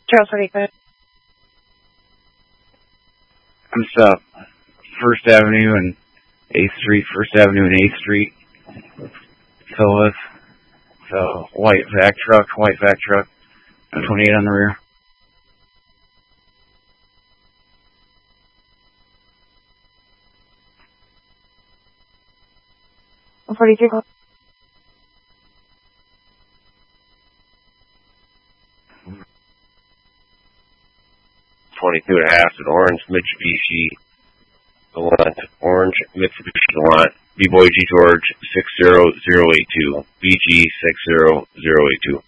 Charles 45. I'm stop 1st Avenue and 8th Street, 1st Avenue and 8th Street. Phyllis. So, white vac truck, 28 on the rear. I'm 43. 22 and a half, an orange Mitsubishi Galant, orange Mitsubishi Galant, B-Boy G George 60082, BG 60082.